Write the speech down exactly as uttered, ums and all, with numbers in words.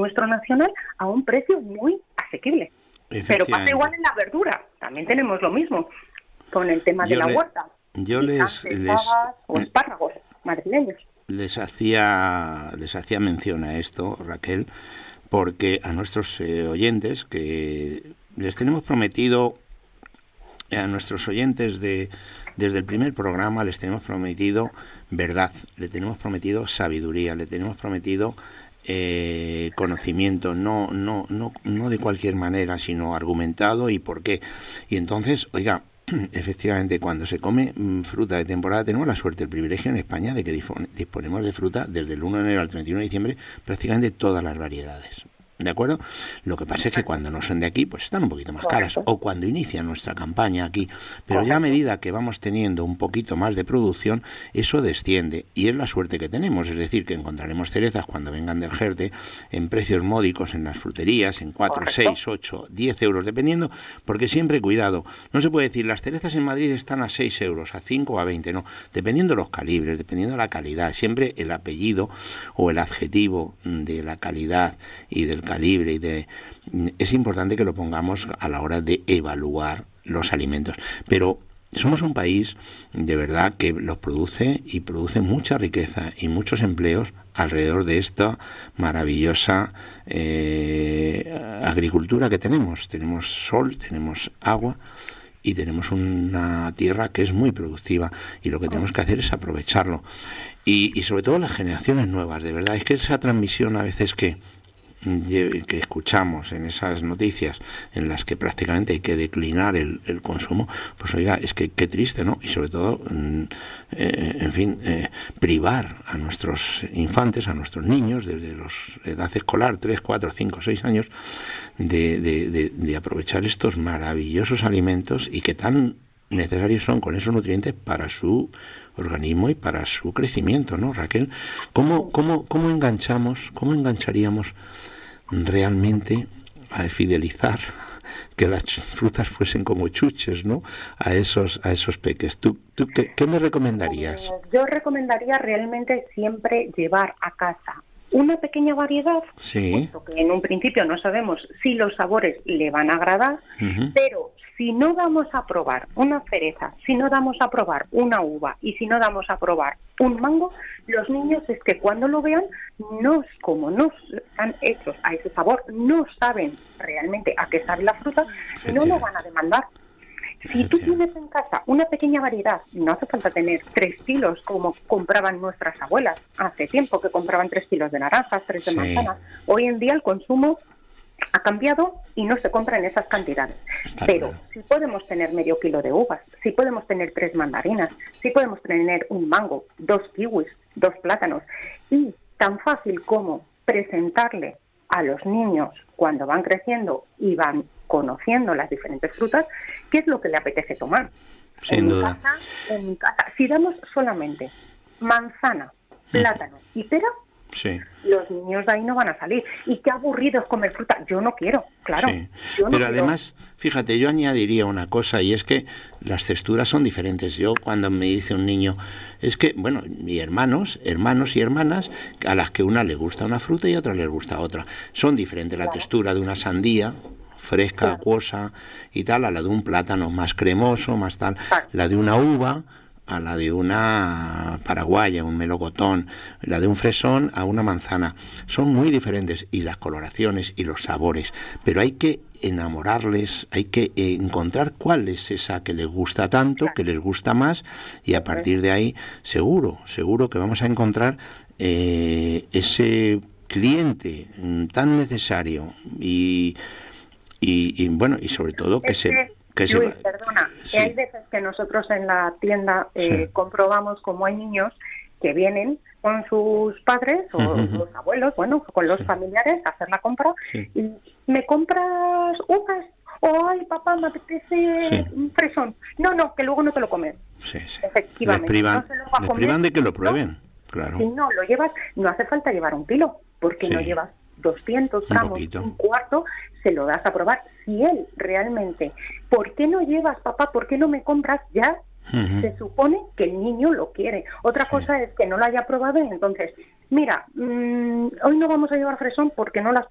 nuestro nacional a un precio muy asequible. Pero pasa igual en la verdura, también tenemos lo mismo con el tema de yo la le, huerta. Yo les, les o espárragos madrileños. Les hacía les hacía mención a esto, Raquel, porque a nuestros eh, oyentes que les tenemos prometido a nuestros oyentes de desde el primer programa les tenemos prometido verdad, le tenemos prometido sabiduría, le tenemos prometido eh, conocimiento, no no no no de cualquier manera, sino argumentado y por qué. Y entonces, oiga, efectivamente, cuando se come fruta de temporada, tenemos la suerte, el privilegio en España de que disponemos de fruta desde el uno de enero al treinta y uno de diciembre, prácticamente todas las variedades. ¿De acuerdo? Lo que pasa es que cuando no son de aquí, pues están un poquito más caras, o cuando inicia nuestra campaña aquí, pero ya a medida que vamos teniendo un poquito más de producción, eso desciende, y es la suerte que tenemos, es decir, que encontraremos cerezas cuando vengan del Jerte en precios módicos en las fruterías, en cuatro, seis, ocho, diez euros, dependiendo, porque siempre, cuidado, no se puede decir, las cerezas en Madrid están a seis euros, a cinco o a veinte, no, dependiendo de los calibres, dependiendo de la calidad, siempre el apellido o el adjetivo de la calidad y del calibre y de es importante que lo pongamos a la hora de evaluar los alimentos, pero somos un país de verdad que los produce y produce mucha riqueza y muchos empleos alrededor de esta maravillosa eh, agricultura que tenemos. Tenemos sol, tenemos agua y tenemos una tierra que es muy productiva y lo que tenemos que hacer es aprovecharlo y, y sobre todo las generaciones nuevas, de verdad, es que esa transmisión a veces que que escuchamos en esas noticias en las que prácticamente hay que declinar el, el consumo, pues oiga, es que qué triste, ¿no? Y sobre todo, eh, en fin, eh, privar a nuestros infantes, a nuestros niños, desde los edad escolar, tres, cuatro, cinco, seis años, de, de, de, de aprovechar estos maravillosos alimentos y que tan necesarios son con esos nutrientes para su organismo y para su crecimiento, ¿no, Raquel? ¿Cómo, cómo, cómo enganchamos, cómo engancharíamos realmente a fidelizar que las frutas fuesen como chuches, ¿no? A esos a esos peques. ¿Tú, tú qué, qué me recomendarías? Yo recomendaría realmente siempre llevar a casa una pequeña variedad, sí, puesto que en un principio no sabemos si los sabores le van a agradar, uh-huh. pero si no damos a probar una cereza, si no damos a probar una uva y si no damos a probar un mango, los niños es que cuando lo vean, no, como no están hechos a ese sabor, no saben realmente a qué sabe la fruta, no lo van a demandar. Si tú tienes en casa una pequeña variedad, no hace falta tener tres kilos como compraban nuestras abuelas hace tiempo, que compraban tres kilos de naranjas, tres de sí. manzanas. Hoy en día el consumo ha cambiado y no se compra en esas cantidades. Está Pero claro. si podemos tener medio kilo de uvas, si podemos tener tres mandarinas, si podemos tener un mango, dos kiwis, dos plátanos, y tan fácil como presentarle a los niños cuando van creciendo y van conociendo las diferentes frutas, qué es lo que le apetece tomar. Sin en duda. Mi casa, en mi casa, si damos solamente manzana, plátano mm. y pera, sí. los niños de ahí no van a salir. Y qué aburrido es comer fruta. Yo no quiero, claro. Sí. Yo no Pero quiero. Además, fíjate, yo añadiría una cosa, y es que las texturas son diferentes. Yo cuando me dice un niño, es que, bueno, y hermanos, hermanos y hermanas, a las que una le gusta una fruta y a otra les gusta otra. Son diferentes claro. la textura de una sandía, fresca, claro. acuosa y tal, a la de un plátano más cremoso, más tal, claro. la de una uva a la de una paraguaya, un melocotón, la de un fresón a una manzana. Son muy diferentes, y las coloraciones y los sabores, pero hay que enamorarles, hay que encontrar cuál es esa que les gusta tanto, que les gusta más, y a partir de ahí seguro, seguro que vamos a encontrar eh, ese cliente tan necesario y, y, y bueno, y sobre todo que este... se... Que Luis, se... perdona, sí. que hay veces que nosotros en la tienda eh, sí. comprobamos como hay niños que vienen con sus padres o uh-huh. los abuelos, bueno, con los sí. familiares a hacer la compra sí. y ¿me compras uvas? O ay, papá, me apetece sí. un fresón. No, no, que luego no te lo comes. Sí, sí. Efectivamente. Les privan, no se lo va a les comer, privan de que lo prueben, no. claro. Si no lo llevas, no hace falta llevar un kilo, porque sí. no llevas doscientos gramos, un, un cuarto, se lo das a probar. Si él realmente, ¿por qué no llevas, papá? ¿Por qué no me compras? Ya uh-huh. se supone que el niño lo quiere. Otra sí. cosa es que no lo haya probado y entonces, mira, mmm, hoy no vamos a llevar fresón porque no lo has